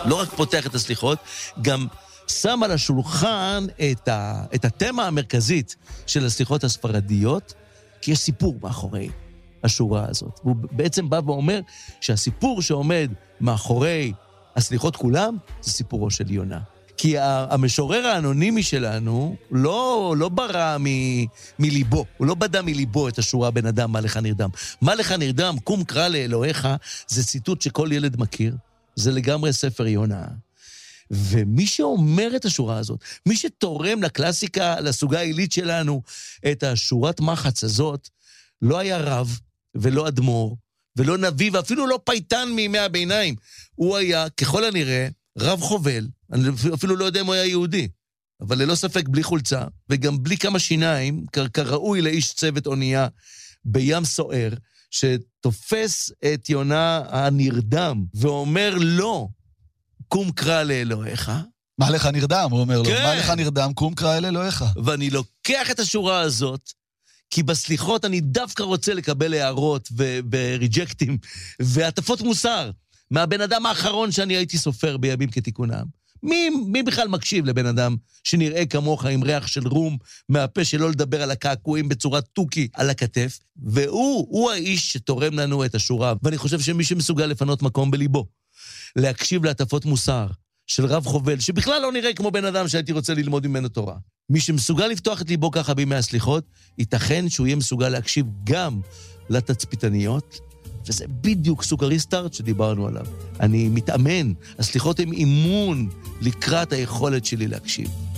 לא רק פותח את הסליחות, גם שם על השולחן את התמה המרכזית של הסליחות הספרדיות, כי יש סיפור מאחורי השורה הזאת. והוא בעצם בא ואומר שהסיפור שעומד מאחורי הסליחות כולם, זה סיפורו של יונה. כי המשורר האנונימי שלנו לא ברא מליבו, הוא לא בדע מליבו את השורה בן אדם, מה לך נרדם. מה לך נרדם, קום קרא לאלוהיך, זה ציטוט שכל ילד מכיר, זה לגמרי ספר יונה. ומי שאומר את השורה הזאת, מי שתורם לקלאסיקה, לסוגה העילית שלנו, את השורת מחץ הזאת, לא היה רב ולא אדמו"ר ולא נביא, ואפילו לא פייטן מימי הביניים. הוא היה, ככל הנראה, רב חובל, אני אפילו לא יודע אם הוא היה יהודי, אבל ללא ספק בלי חולצה, וגם בלי כמה שיניים, כראוי לאיש צוות אונייה בים סוער, שתופס את יונה הנרדם, ואומר לו, קום קרא לאלוהיך. מה לך נרדם? הוא אומר לו, כן. מה לך נרדם? קום קרא לאלוהיך. ואני לוקח את השורה הזאת, כי בסליחות אני דווקא רוצה לקבל הערות וריג'קטים, והטפות מוסר, מהבן אדם האחרון שאני הייתי סופר בימים כתיקונם. מי בכלל מקשיב לבן אדם שנראה כמוך עם ריח של רום מהפה, שלא לדבר על הקעקועים בצורת טוקי על הכתף, והוא האיש שתורם לנו את השורה, ואני חושב שמי שמסוגל לפנות מקום בליבו, להקשיב להטפות מוסר של רב חובל, שבכלל לא נראה כמו בן אדם שהייתי רוצה ללמוד ממנו תורה. מי שמסוגל לפתוח את ליבו ככה בימי הסליחות, ייתכן שהוא יהיה מסוגל להקשיב גם לתצפיתניות, וזה בדיוק סוג הריסטארט שדיברנו עליו. אני מתאמן, הסליחות הם אימון לקראת היכולת שלי להקשיב.